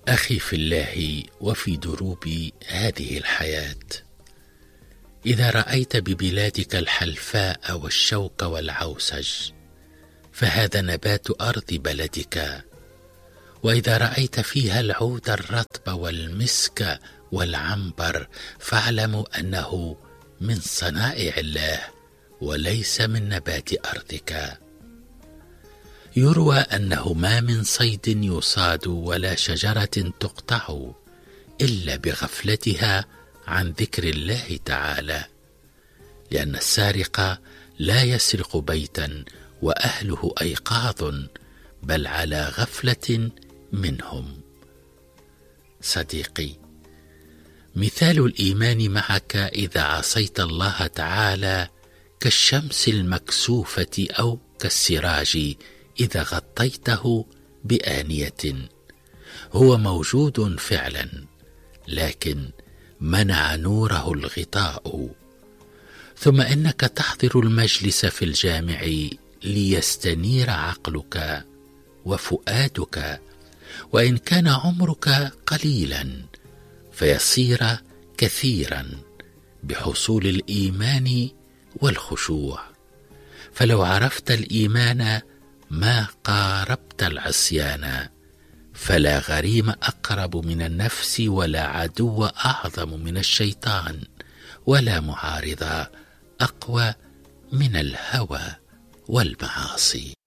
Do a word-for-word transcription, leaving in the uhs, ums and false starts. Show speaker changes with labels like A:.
A: أخي في الله وفي دروب هذه الحياة، إذا رأيت ببلادك الحلفاء والشوك والعوسج فهذا نبات أرض بلدك، وإذا رأيت فيها العود الرطب والمسك والعنبر فاعلموا أنه من صنائع الله وليس من نبات أرضك. يروى أنه ما من صيد يصاد ولا شجرة تقطع إلا بغفلتها عن ذكر الله تعالى، لأن السارق لا يسرق بيتا وأهله أيقاظ بل على غفلة منهم. صديقي، مثال الإيمان معك إذا عصيت الله تعالى كالشمس المكسوفة أو كالسراج إذا غطيته بآنية، هو موجود فعلا لكن منع نوره الغطاء. ثم إنك تحضر المجلس في الجامع ليستنير عقلك وفؤادك، وإن كان عمرك قليلا فيصير كثيرا بحصول الإيمان والخشوع. فلو عرفت الإيمان ما قاربت العصيان، فلا غريم أقرب من النفس ولا عدو أعظم من الشيطان ولا معارض أقوى من الهوى والمعاصي.